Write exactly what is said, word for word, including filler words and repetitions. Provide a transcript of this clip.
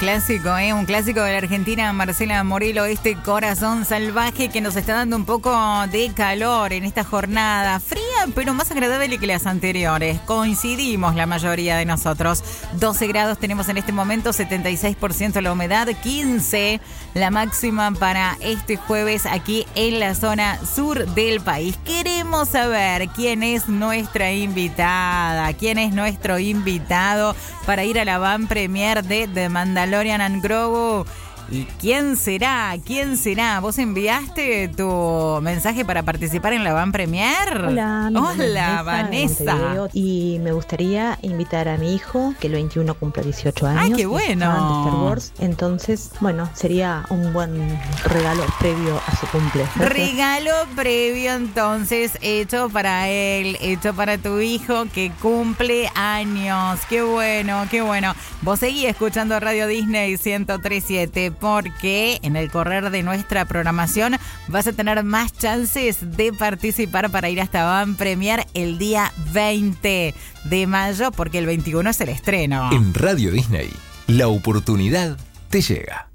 clásico, ¿eh? Un clásico de la Argentina, Marcela Morelo, este corazón salvaje que nos está dando un poco de calor en esta jornada fría, pero más agradable que las anteriores. Coincidimos la mayoría de nosotros. doce grados tenemos en este momento, setenta y seis por ciento la humedad, quince la máxima para este jueves aquí en la zona sur del país. Queremos saber quién es nuestra invitada, quién es nuestro invitado para ir a la van premier de The Mandalorian and Grogu. ¿Y quién será? ¿Quién será? ¿Vos enviaste tu mensaje para participar en la van premier? Hola, mi nombre es Hola, Vanessa, Vanessa. Y me gustaría invitar a mi hijo, que el veintiuno cumple dieciocho años. ¡Ay, qué y es bueno! fan de Star Wars. Entonces, bueno, sería un buen regalo previo a su cumple. Gracias. Regalo previo entonces hecho para él, hecho para tu hijo que cumple años. Qué bueno, qué bueno. Vos seguís escuchando Radio Disney ciento tres punto siete porque en el correr de nuestra programación vas a tener más chances de participar para ir hasta van premier el día veinte de mayo, porque el veintiuno es el estreno. En Radio Disney, la oportunidad te llega.